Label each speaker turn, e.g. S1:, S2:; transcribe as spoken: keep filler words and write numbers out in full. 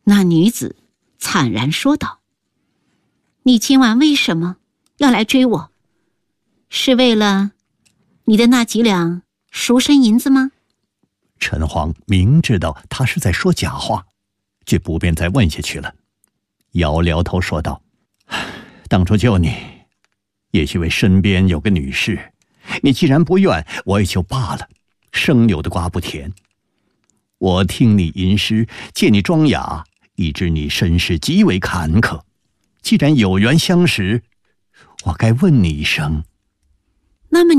S1: 那女子惨然说道：你今晚为什么要来追我？是为了你的那几两赎身银子吗？
S2: 陈黄明知道他是在说假话，却不便再问下去了，摇摇头说道：当初救你也许为身边有个女士，你既然不愿，我也就罢了，生扭的瓜不甜。我听你吟诗，见你庄雅，已知你身世极为坎坷，既然有缘相识，我该问你一声，
S1: 那么